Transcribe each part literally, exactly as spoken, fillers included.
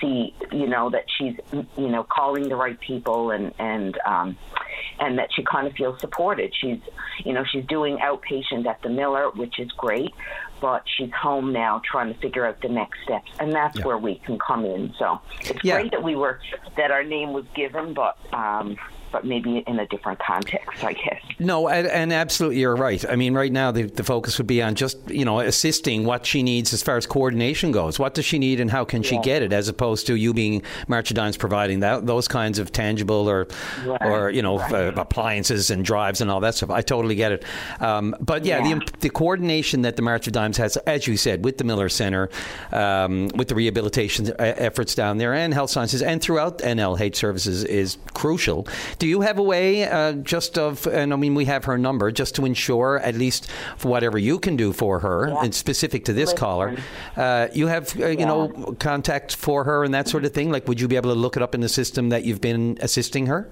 see, you know, that she's, you know, calling the right people and, and, um, and that she kind of feels supported. She's, you know, she's doing outpatient at the Miller, which is great, but she's home now trying to figure out the next steps, and that's yeah. where we can come in. So it's yeah. great that we were, that our name was given, but, um, but maybe in a different context, I guess. No, and, and absolutely, you're right. I mean, right now the, the focus would be on just, you know, assisting what she needs as far as coordination goes. What does she need and how can she yeah. get it, as opposed to you being March of Dimes providing that, those kinds of tangible or, right. or you know, right. uh, appliances and drives and all that stuff. I totally get it. Um, but yeah, yeah. The, the coordination that the March of Dimes has, as you said, with the Miller Centre, um, with the rehabilitation efforts down there and health sciences and throughout N L H services is crucial. Do you have a way uh, just of, and I mean, we have her number, just to ensure, at least for whatever you can do for her, yeah. and specific to this Listen. caller, uh, you have, uh, you yeah. know, contact for her and that sort of thing? Like, would you be able to look it up in the system that you've been assisting her?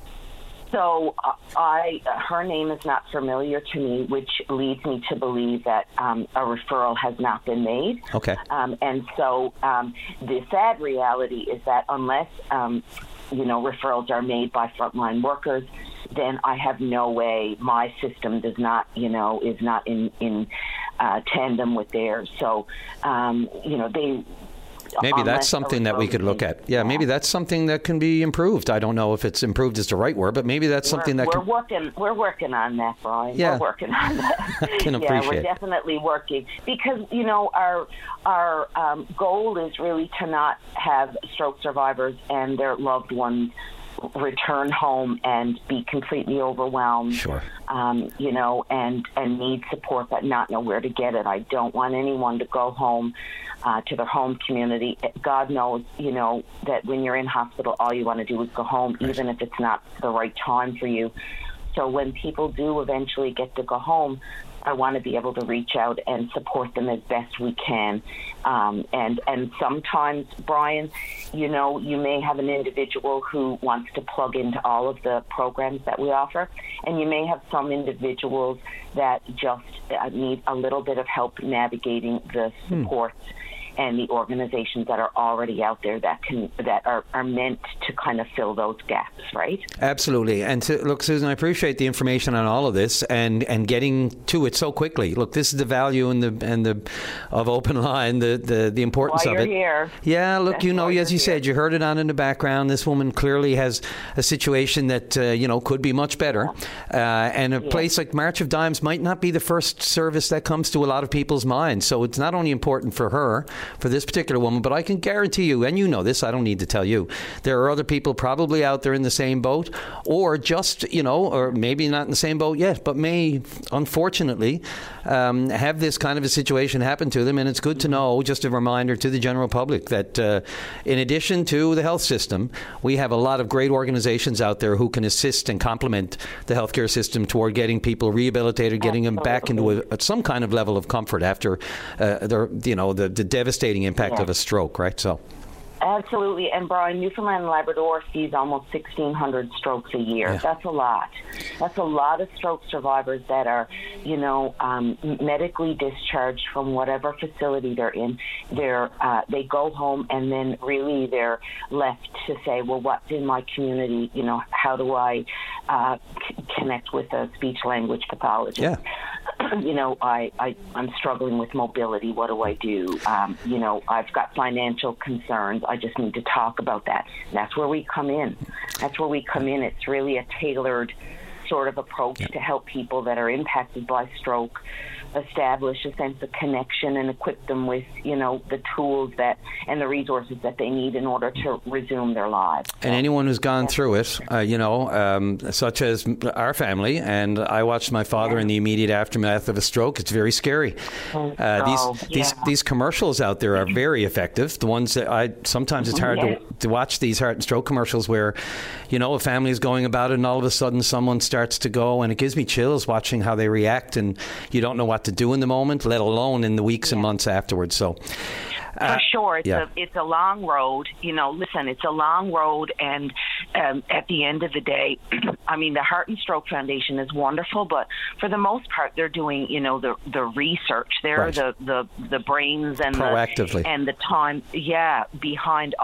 So uh, I, her name is not familiar to me, which leads me to believe that um, a referral has not been made. Okay. Um, and so um, the sad reality is that unless um, you know, referrals are made by frontline workers, then I have no way. My system does not, you know, is not in, in uh, tandem with theirs. So, um, you know, they... Maybe that's something that we could look at. Yeah, yeah, maybe that's something that can be improved. I don't know if it's improved is the right word, but maybe that's we're, something that we're can... working. We're working on that, Brian. Yeah. We're working on that. I can yeah, appreciate. we're definitely working because you know our our um, goal is really to not have stroke survivors and their loved ones return home and be completely overwhelmed, sure. um, you know, and, and need support but not know where to get it. I don't want anyone to go home uh, to their home community. God knows, you know, that when you're in hospital, all you want to do is go home, right. even if it's not the right time for you. So when people do eventually get to go home, I want to be able to reach out and support them as best we can. Um, and, and sometimes, Brian, you know, you may have an individual who wants to plug into all of the programs that we offer, and you may have some individuals that just uh, need a little bit of help navigating the supports hmm. and the organizations that are already out there that can that are, are meant to kind of fill those gaps, right? Absolutely. And to, look, Susan, I appreciate the information on all of this and, and getting to it so quickly. Look, this is the value and the and the of Open Line, the the, the importance While of you're it. Here. Yeah, look, That's you know, as you here. said, you heard it on in the background. This woman clearly has a situation that uh, you know could be much better, uh, and a yeah. place like March of Dimes might not be the first service that comes to a lot of people's minds. So it's not only important for her, for this particular woman, but I can guarantee you, and you know this, I don't need to tell you, there are other people probably out there in the same boat, or just, you know, or maybe not in the same boat yet, but may, unfortunately, um, have this kind of a situation happen to them. And it's good to know, just a reminder to the general public, that uh, in addition to the health system, we have a lot of great organizations out there who can assist and complement the healthcare system toward getting people rehabilitated, getting them back into a, some kind of level of comfort after uh, the, you know, the, the devastating impact yeah. of a stroke, right? So. Absolutely. And Brian, Newfoundland and Labrador sees almost sixteen hundred strokes a year. Yeah. That's a lot. That's a lot of stroke survivors that are, you know, um, medically discharged from whatever facility they're in. They're, uh, they go home and then really they're left to say, well, what's in my community? You know, how do I uh, c- connect with a speech-language pathologist? Yeah. You know, I, I, I'm struggling with mobility. What do I do? Um, you know, I've got financial concerns. I just need to talk about that. And that's where we come in. That's where we come in. It's really a tailored sort of approach yeah. to help people that are impacted by stroke establish a sense of connection and equip them with, you know, the tools that and the resources that they need in order to resume their lives. And anyone who's gone yeah. through it, uh, you know, um, such as our family, and I watched my father yeah. in the immediate aftermath of a stroke. It's very scary. Uh, oh, these yeah. these these commercials out there are very effective. The ones that I sometimes it's hard yeah. to, to watch these heart and stroke commercials where, you know, a family is going about it and all of a sudden someone starts to go, and it gives me chills watching how they react, and you don't know what to do in the moment, let alone in the weeks yeah. and months afterwards. So, uh, for sure, it's yeah. a it's a long road. You know, listen, it's a long road, and um, at the end of the day, I mean, the Heart and Stroke Foundation is wonderful, but for the most part, they're doing, you know, the the research. They're right. the, the the brains and proactively the, and the time, yeah, behind